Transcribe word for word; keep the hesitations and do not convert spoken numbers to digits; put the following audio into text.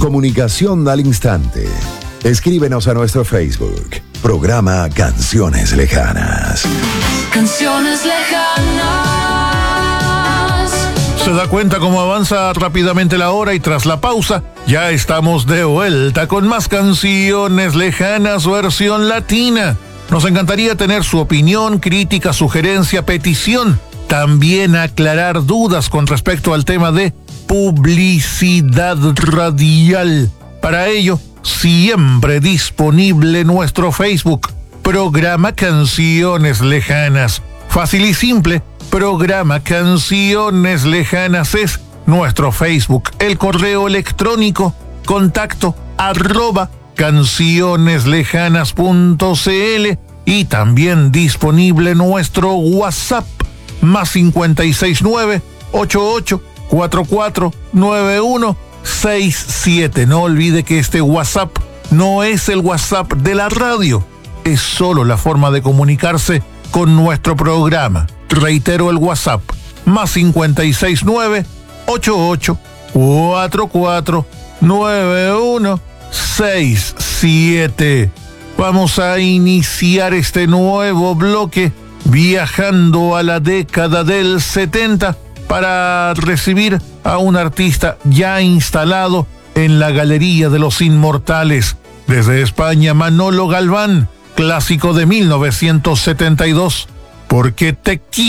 Comunicación al instante. Escríbenos a nuestro Facebook, programa Canciones Lejanas. Canciones lejanas. Se da cuenta cómo avanza rápidamente la hora y tras la pausa, ya estamos de vuelta con más Canciones Lejanas versión latina. Nos encantaría tener su opinión, crítica, sugerencia, petición. También aclarar dudas con respecto al tema de publicidad radial. Para ello, siempre disponible nuestro Facebook, programa Canciones Lejanas. Fácil y simple, programa Canciones Lejanas es nuestro Facebook. El correo electrónico, contacto arroba cancioneslejanas.cl y también disponible nuestro WhatsApp, más cincuenta y seis nueve, ochenta y ocho, cuarenta y cuatro, noventa y uno, sesenta y siete. No olvide que este WhatsApp no es el WhatsApp de la radio, es solo la forma de comunicarse con nuestro programa. Reitero el WhatsApp, más cincuenta y seis nueve, ochenta y ocho, cuarenta y cuatro, noventa y uno, sesenta y siete. Vamos a iniciar este nuevo bloque viajando a la década del setenta para recibir a un artista ya instalado en la Galería de los Inmortales. Desde España, Manolo Galván, clásico de mil novecientos setenta y dos, Porque te quiero.